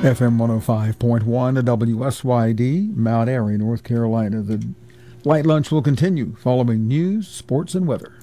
FM 105.1 WSYD, Mount Airy, North Carolina. The Light Lunch will continue following news, sports, and weather.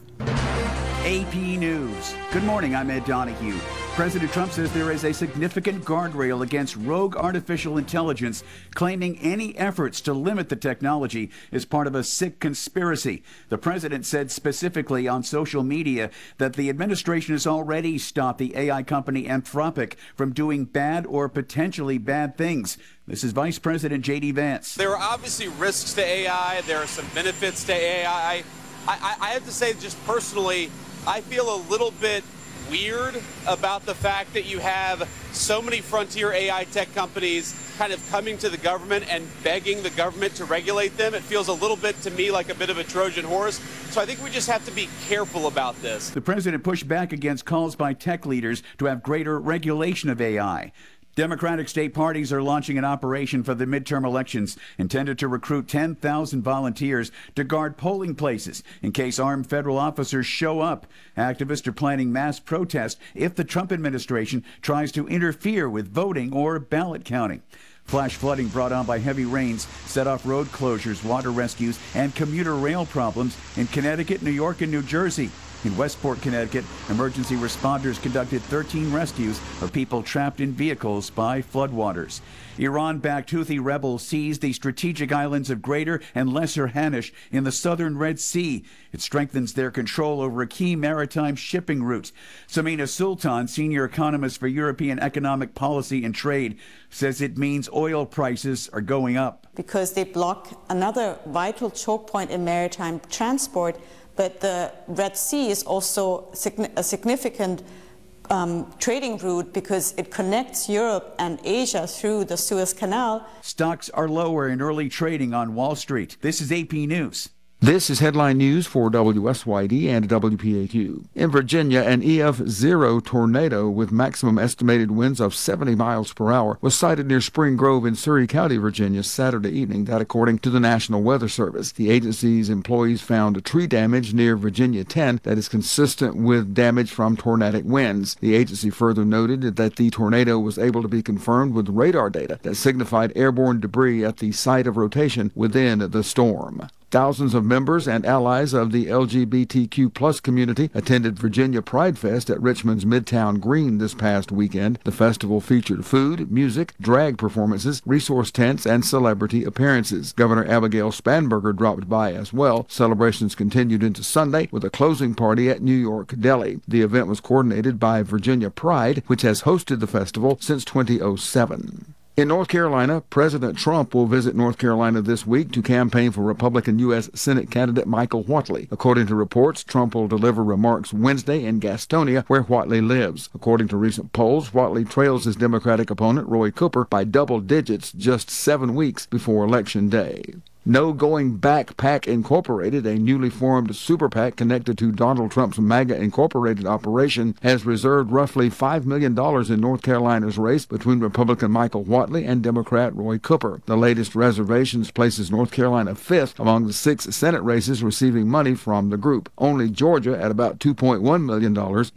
AP News. Good morning, I'm Ed Donahue. President Trump says there is a significant guardrail against rogue artificial intelligence, claiming any efforts to limit the technology is part of a sick conspiracy. The president said specifically on social media that the administration has already stopped the AI company Anthropic from doing bad or potentially bad things. This is Vice President J.D. Vance. There are obviously risks to AI. There are some benefits to AI. I have to say, just personally, I feel a little bit weird about the fact that you have so many frontier AI tech companies kind of coming to the government and begging the government to regulate them. It feels a little bit to me like a bit of a Trojan horse. So I think we just have to be careful about this. The president pushed back against calls by tech leaders to have greater regulation of AI. Democratic state parties are launching an operation for the midterm elections intended to recruit 10,000 volunteers to guard polling places in case armed federal officers show up. Activists are planning mass protests if the Trump administration tries to interfere with voting or ballot counting. Flash flooding brought on by heavy rains set off road closures, water rescues, and commuter rail problems in Connecticut, New York, and New Jersey. In Westport, Connecticut, emergency responders conducted 13 rescues of people trapped in vehicles by floodwaters. Iran-backed Houthi rebels seized the strategic islands of Greater and Lesser Hanish in the southern Red Sea. It strengthens their control over a key maritime shipping route. Samina Sultan, senior economist for European economic policy and trade, says it means oil prices are going up. Because they block another vital choke point in maritime transport. But the Red Sea is also a significant trading route because it connects Europe and Asia through the Suez Canal. Stocks are lower in early trading on Wall Street. This is AP News. This is headline news for WSYD and WPAQ. In Virginia, an EF0 tornado with maximum estimated winds of 70 miles per hour was sighted near Spring Grove in Surry County, Virginia, Saturday evening. That according to the National Weather Service. The agency's employees found tree damage near Virginia 10 that is consistent with damage from tornadic winds. The agency further noted that the tornado was able to be confirmed with radar data that signified airborne debris at the site of rotation within the storm. Thousands of members and allies of the LGBTQ+ community attended Virginia Pride Fest at Richmond's Midtown Green this past weekend. The festival featured food, music, drag performances, resource tents, and celebrity appearances. Governor Abigail Spanberger dropped by as well. Celebrations continued into Sunday with a closing party at New York Deli. The event was coordinated by Virginia Pride, which has hosted the festival since 2007. In North Carolina, President Trump will visit North Carolina this week to campaign for Republican U.S. Senate candidate Michael Whatley. According to reports, Trump will deliver remarks Wednesday in Gastonia, where Whatley lives. According to recent polls, Whatley trails his Democratic opponent, Roy Cooper, by double digits just 7 weeks before Election Day. No Going Back PAC Incorporated, a newly formed super PAC connected to Donald Trump's MAGA Incorporated operation, has reserved roughly $5 million in North Carolina's race between Republican Michael Whatley and Democrat Roy Cooper. The latest reservations places North Carolina fifth among the 6 Senate races receiving money from the group. Only Georgia, at about $2.1 million,